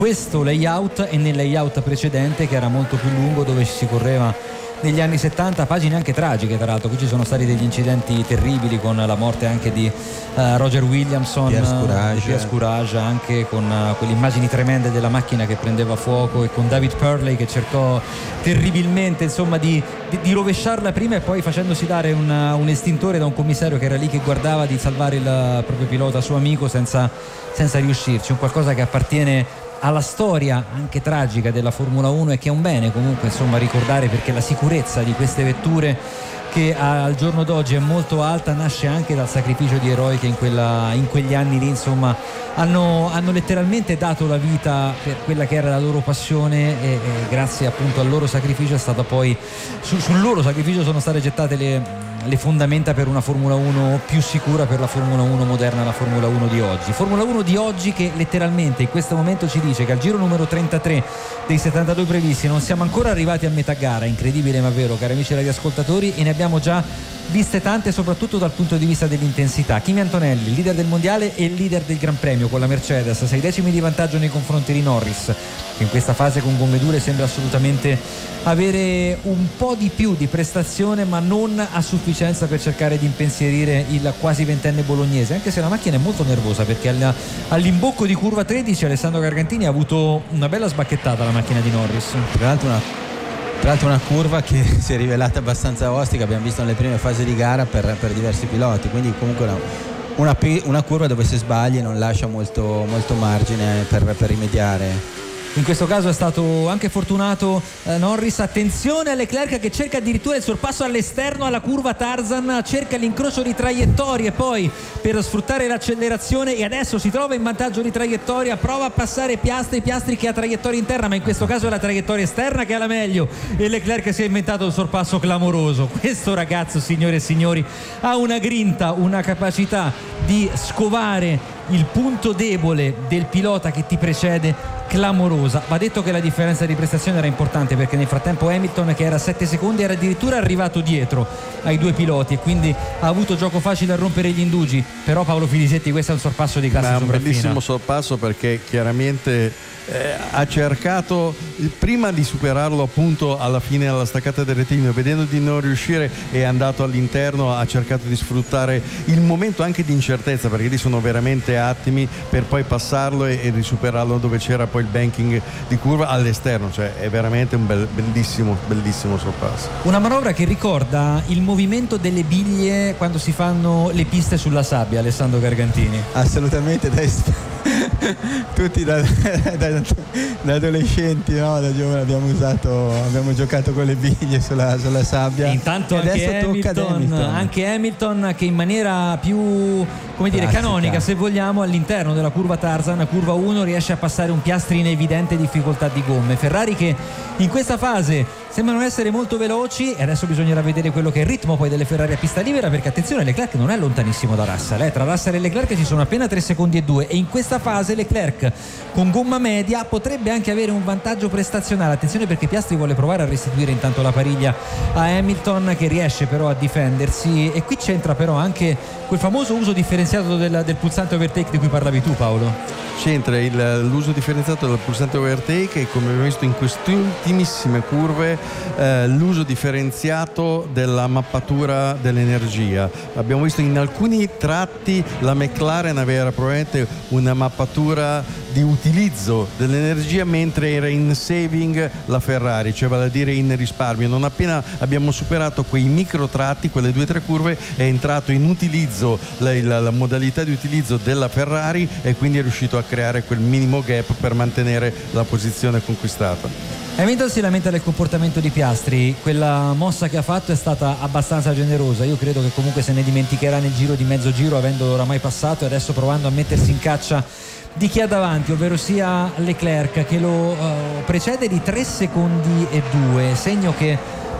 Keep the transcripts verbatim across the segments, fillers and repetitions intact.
questo layout e nel layout precedente, che era molto più lungo, dove ci si correva negli anni settanta, pagine anche tragiche tra l'altro. Qui ci sono stati degli incidenti terribili, con la morte anche di uh, Roger Williamson, Pierre Scourage, di Pierre Scourage, anche con uh, quelle immagini tremende della macchina che prendeva fuoco, e con David Purley che cercò terribilmente insomma di, di, di rovesciarla prima, e poi facendosi dare una, un estintore da un commissario che era lì che guardava, di salvare il proprio pilota, suo amico, senza, senza riuscirci. Un qualcosa che appartiene alla storia anche tragica della Formula uno, e che è un bene comunque insomma ricordare, perché la sicurezza di queste vetture, che al giorno d'oggi è molto alta, nasce anche dal sacrificio di eroi che in, quella, in quegli anni lì insomma hanno, hanno letteralmente dato la vita per quella che era la loro passione, e, e grazie appunto al loro sacrificio è stata poi su, sul loro sacrificio sono state gettate le le fondamenta per una Formula uno più sicura, per la Formula uno moderna, la Formula uno di oggi. Formula uno di oggi che letteralmente in questo momento ci dice che al giro numero trentatré dei settantadue previsti non siamo ancora arrivati a metà gara. Incredibile ma vero, cari amici radioascoltatori, e ne abbiamo già viste tante, soprattutto dal punto di vista dell'intensità. Kimi Antonelli, leader del mondiale e leader del Gran Premio con la Mercedes, sei decimi di vantaggio nei confronti di Norris, che in questa fase con gomme dure sembra assolutamente avere un po' di più di prestazione, ma non a sufficienza per cercare di impensierire il quasi ventenne bolognese, anche se la macchina è molto nervosa, perché all'imbocco di curva tredici Alessandro Gargantini ha avuto una bella sbacchettata la macchina di Norris. Tra l'altro una, tra l'altro una curva che si è rivelata abbastanza ostica, abbiamo visto nelle prime fasi di gara per, per diversi piloti, quindi comunque una, una, una curva dove se sbagli non lascia molto, molto margine per, per rimediare. In questo caso è stato anche fortunato eh, Norris. Attenzione a Leclerc che cerca addirittura il sorpasso all'esterno alla curva Tarzan, cerca l'incrocio di traiettorie poi per sfruttare l'accelerazione, e adesso si trova in vantaggio di traiettoria, prova a passare Piastri, Piastri che ha traiettoria interna, ma in questo caso è la traiettoria esterna che ha la meglio, e Leclerc si è inventato un sorpasso clamoroso. Questo ragazzo, signore e signori, ha una grinta, una capacità di scovare il punto debole del pilota che ti precede clamorosa. Va detto che la differenza di prestazione era importante, perché nel frattempo Hamilton, che era a sette secondi, era addirittura arrivato dietro ai due piloti, e quindi ha avuto gioco facile a rompere gli indugi. Però Paolo Filisetti, questo è un sorpasso di classe sopraffina. È un bellissimo sorpasso, perché chiaramente eh, ha cercato prima di superarlo appunto alla fine alla staccata del rettilineo, vedendo di non riuscire è andato all'interno, ha cercato di sfruttare il momento anche di incertezza, perché lì sono veramente attimi, per poi passarlo e, e risuperarlo dove c'era poi il banking di curva all'esterno. Cioè è veramente un bel, bellissimo bellissimo sorpasso, una manovra che ricorda il movimento delle biglie quando si fanno le piste sulla sabbia, Alessandro Gargantini. Assolutamente, dai, tutti da, da, da adolescenti, no? Da giovani abbiamo usato, abbiamo giocato con le biglie sulla, sulla sabbia. E intanto e anche Hamilton, Hamilton, anche Hamilton che in maniera più, come dire, classica, canonica se vogliamo, all'interno della curva Tarzan, curva uno, riesce a passare un Piastri in evidente difficoltà di gomme. Ferrari che in questa fase sembrano essere molto veloci, e adesso bisognerà vedere quello che è il ritmo poi delle Ferrari a pista libera, perché attenzione, Leclerc non è lontanissimo da Russell, eh. Tra Russell e Leclerc ci sono appena tre secondi e due, e in questa fase Leclerc con gomma media potrebbe anche avere un vantaggio prestazionale. Attenzione, perché Piastri vuole provare a restituire intanto la pariglia a Hamilton, che riesce però a difendersi, e qui c'entra però anche quel famoso uso differenziato del, del pulsante overtake di cui parlavi tu, Paolo. C'entra il, l'uso differenziato del pulsante overtake, e come abbiamo visto in queste ultimissime curve eh, l'uso differenziato della mappatura dell'energia. Abbiamo visto in alcuni tratti la McLaren aveva probabilmente una mappatura di utilizzo dell'energia, mentre era in saving la Ferrari, cioè vale a dire in risparmio. Non appena abbiamo superato quei micro tratti, quelle due o tre curve, è entrato in utilizzo la, la, la modalità di utilizzo della Ferrari, e quindi è riuscito a creare quel minimo gap per mantenere la posizione conquistata. Hamilton si lamenta del comportamento di Piastri, quella mossa che ha fatto è stata abbastanza generosa, io credo che comunque se ne dimenticherà nel giro di mezzo giro, avendolo oramai passato, e adesso provando a mettersi in caccia di chi ha davanti, ovvero sia Leclerc, che lo uh, precede di tre secondi e due, segno che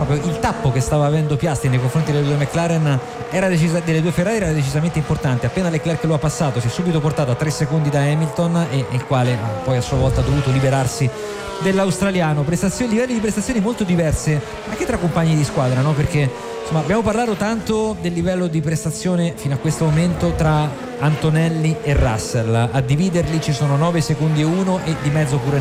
proprio il tappo che stava avendo Piastri nei confronti delle due McLaren era decisa, delle due Ferrari era decisamente importante. Appena Leclerc lo ha passato si è subito portato a tre secondi da Hamilton e, e il quale poi a sua volta ha dovuto liberarsi dell'australiano. Prestazioni, livelli di prestazioni molto diverse anche tra compagni di squadra, no? Perché insomma abbiamo parlato tanto del livello di prestazione fino a questo momento tra Antonelli e Russell, a dividerli ci sono nove secondi e uno e di mezzo pure